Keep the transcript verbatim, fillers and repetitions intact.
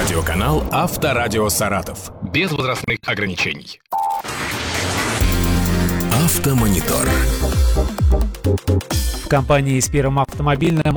Радиоканал «Авторадио Саратов». Без возрастных ограничений. Автомонитор. В компании с первым автомобильным